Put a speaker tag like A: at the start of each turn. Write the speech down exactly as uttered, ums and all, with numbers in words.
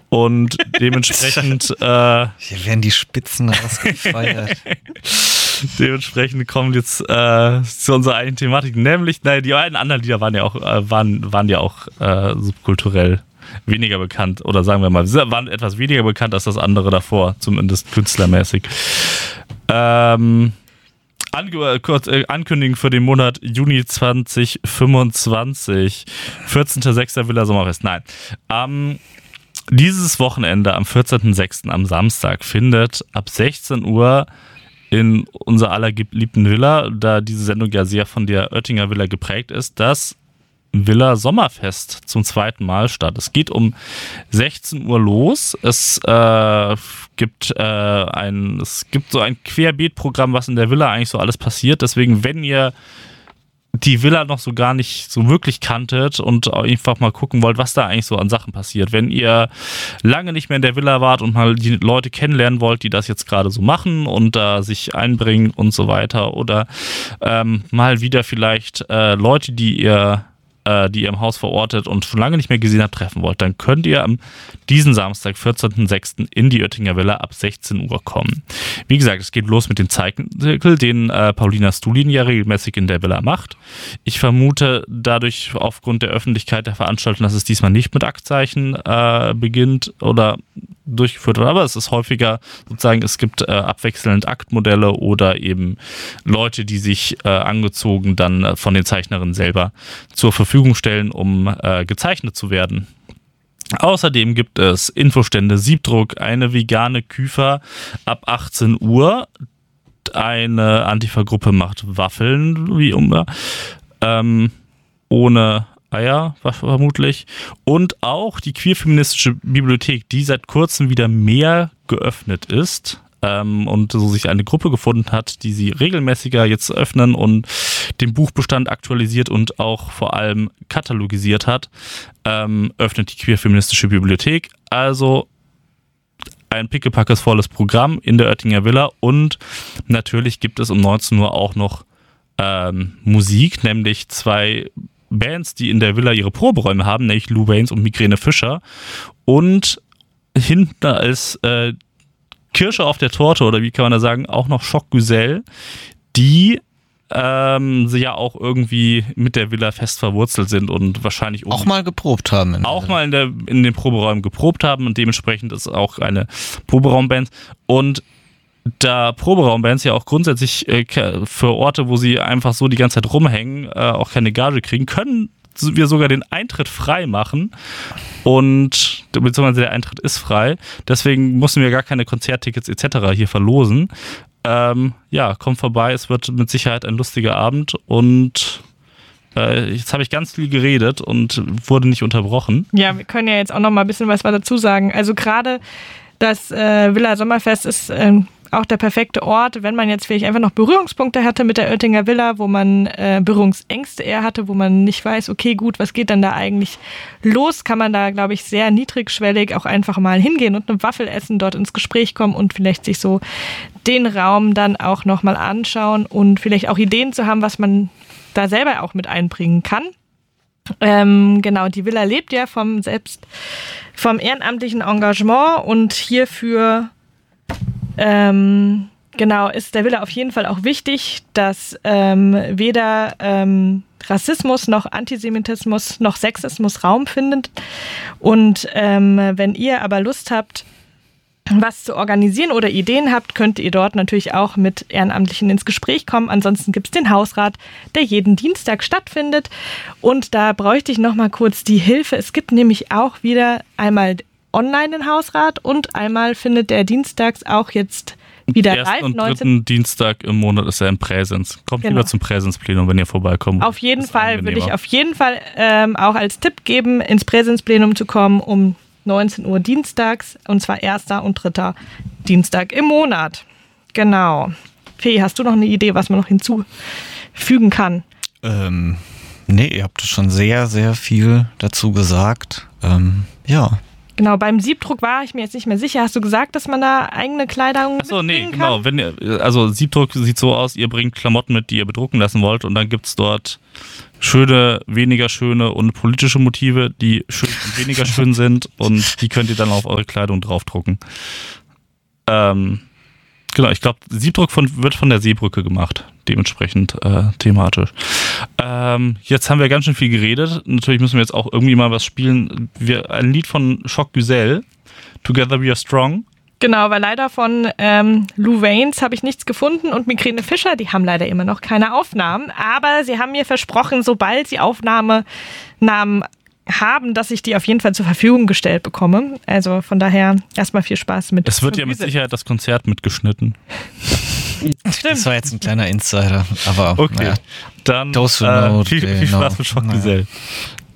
A: Und dementsprechend äh,
B: hier werden die Spitzen rausgefeiert.
A: Dementsprechend kommen jetzt äh, zu unserer eigenen Thematik, nämlich, naja, die beiden anderen Lieder waren ja auch, äh, waren, waren ja auch äh, subkulturell weniger bekannt, oder sagen wir mal, waren etwas weniger bekannt als das andere davor, zumindest künstlermäßig. Ähm, Ange- kurz, äh, Ankündigung für den Monat Juni zwanzig fünfundzwanzig, vierzehnter sechster Villa Sommerfest. Nein. Ähm, dieses Wochenende am vierzehnten sechsten am Samstag findet ab sechzehn Uhr in unser aller geliebten Villa, da diese Sendung ja sehr von der Oettinger Villa geprägt ist, das Villa Sommerfest zum zweiten Mal statt. Es geht um sechzehn Uhr los. Es äh, gibt äh, ein, es gibt so ein Querbeet-Programm, was in der Villa eigentlich so alles passiert. Deswegen, wenn ihr die Villa noch so gar nicht so wirklich kanntet und einfach mal gucken wollt, was da eigentlich so an Sachen passiert. Wenn ihr lange nicht mehr in der Villa wart und mal die Leute kennenlernen wollt, die das jetzt gerade so machen und da sich einbringen und so weiter, oder ähm, mal wieder vielleicht äh, Leute, die ihr die ihr im Haus verortet und schon lange nicht mehr gesehen habt, treffen wollt, dann könnt ihr am diesen Samstag, vierzehnten sechsten in die Oettinger Villa ab sechzehn Uhr kommen. Wie gesagt, es geht los mit dem Zeitzirkel, den äh, Paulina Stulin ja regelmäßig in der Villa macht. Ich vermute dadurch aufgrund der Öffentlichkeit der Veranstaltung, dass es diesmal nicht mit Aktzeichen äh, beginnt oder durchgeführt wird, aber es ist häufiger sozusagen, es gibt äh, abwechselnd Aktmodelle oder eben Leute, die sich äh, angezogen dann äh, von den Zeichnerinnen selber zur Verfügung stellen, um äh, gezeichnet zu werden. Außerdem gibt es Infostände, Siebdruck, eine vegane Küfer ab achtzehn Uhr, eine Antifa-Gruppe macht Waffeln, wie immer, ähm, ohne Eier, vermutlich. Und auch die queer-feministische Bibliothek, die seit kurzem wieder mehr geöffnet ist ähm, und so sich eine Gruppe gefunden hat, die sie regelmäßiger jetzt öffnen und den Buchbestand aktualisiert und auch vor allem katalogisiert hat, ähm, öffnet die queer-feministische Bibliothek. Also ein pickepackes volles Programm in der Oettinger Villa, und natürlich gibt es um neunzehn Uhr auch noch ähm, Musik, nämlich zwei Bands, die in der Villa ihre Proberäume haben, nämlich Lou Waynes und Migräne Fischer. Und hinten als äh, Kirsche auf der Torte, oder wie kann man da sagen, auch noch Schock Güzel, die ähm, sie ja auch irgendwie mit der Villa fest verwurzelt sind und wahrscheinlich
B: auch mal geprobt haben.
A: Auch mal in, der, in den Proberäumen geprobt haben, und dementsprechend ist auch eine Proberaumband. Und da Proberaumbands ja auch grundsätzlich äh, für Orte, wo sie einfach so die ganze Zeit rumhängen, äh, auch keine Gage kriegen, können wir sogar den Eintritt frei machen, und beziehungsweise der Eintritt ist frei, deswegen mussten wir gar keine Konzerttickets et cetera hier verlosen. Ähm, ja, kommt vorbei, es wird mit Sicherheit ein lustiger Abend, und äh, jetzt habe ich ganz viel geredet und wurde nicht unterbrochen.
C: Ja, wir können ja jetzt auch noch mal ein bisschen was dazu sagen. Also gerade das äh, Villa Sommerfest ist äh, auch der perfekte Ort, wenn man jetzt vielleicht einfach noch Berührungspunkte hatte mit der Oettinger Villa, wo man äh, Berührungsängste eher hatte, wo man nicht weiß, okay, gut, was geht denn da eigentlich los, kann man da, glaube ich, sehr niedrigschwellig auch einfach mal hingehen und eine Waffel essen, dort ins Gespräch kommen und vielleicht sich so den Raum dann auch nochmal anschauen und vielleicht auch Ideen zu haben, was man da selber auch mit einbringen kann. Ähm, genau, die Villa lebt ja vom selbst vom ehrenamtlichen Engagement, und hierfür ähm, genau ist der Villa auf jeden Fall auch wichtig, dass ähm, weder ähm, Rassismus noch Antisemitismus noch Sexismus Raum findet. Und ähm, wenn ihr aber Lust habt, was zu organisieren oder Ideen habt, könnt ihr dort natürlich auch mit Ehrenamtlichen ins Gespräch kommen. Ansonsten gibt es den Hausrat, der jeden Dienstag stattfindet. Und da bräuchte ich noch mal kurz die Hilfe. Es gibt nämlich auch wieder einmal online den Hausrat, und einmal findet der dienstags auch jetzt wieder live.
A: Ersten und dritten Dienstag im Monat ist er im Präsens. Kommt genau. Lieber zum Präsensplenum, wenn ihr vorbeikommt.
C: Auf jeden Fall würde ich auf jeden Fall ähm, auch als Tipp geben, ins Präsensplenum zu kommen um neunzehn Uhr dienstags, und zwar erster und dritter Dienstag im Monat. Genau. Fee, hast du noch eine Idee, was man noch hinzufügen kann?
B: Ähm, nee, ihr habt schon sehr, sehr viel dazu gesagt. Ähm, ja.
C: Genau, beim Siebdruck war ich mir jetzt nicht mehr sicher. Hast du gesagt, dass man da eigene Kleidung
A: Achso, nee,
C: kann?
A: genau. Wenn ihr, also Siebdruck sieht so aus, ihr bringt Klamotten mit, die ihr bedrucken lassen wollt, und dann gibt es dort schöne, weniger schöne und politische Motive, die schön und weniger schön sind und die könnt ihr dann auf eure Kleidung draufdrucken. Ähm, genau, ich glaube, Siebdruck von, wird von der Seebrücke gemacht, dementsprechend äh, thematisch. Ähm, jetzt haben wir ganz schön viel geredet. Natürlich müssen wir jetzt auch irgendwie mal was spielen. Wir, ein Lied von Choc Güzel, Together We Are Strong.
C: Genau, weil leider von ähm, Lou Waynes habe ich nichts gefunden und Migräne Fischer, die haben leider immer noch keine Aufnahmen. Aber sie haben mir versprochen, sobald sie Aufnahmenamen haben, dass ich die auf jeden Fall zur Verfügung gestellt bekomme. Also von daher erstmal viel Spaß mit.
A: Es wird ja mit Sicherheit das Konzert mitgeschnitten.
C: Stimmt.
B: Das war jetzt ein kleiner Insider, aber
A: okay.
B: Naja.
A: Dann
B: Those who
A: äh,
B: know,
A: viel,
B: they
A: viel Spaß
B: know.
A: mit Choc Güzel.